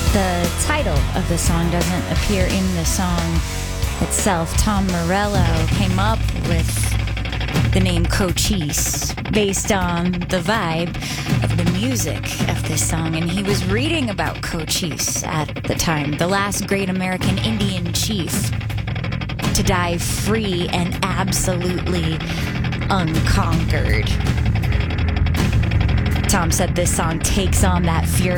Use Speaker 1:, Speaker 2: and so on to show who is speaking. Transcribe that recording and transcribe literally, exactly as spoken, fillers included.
Speaker 1: The title of the song doesn't appear in the song itself. Tom Morello came up with the name Cochise based on the vibe of the music of this song, and he was reading about Cochise at the time, the last great American Indian chief to die free and absolutely unconquered. Tom said this song takes on that fury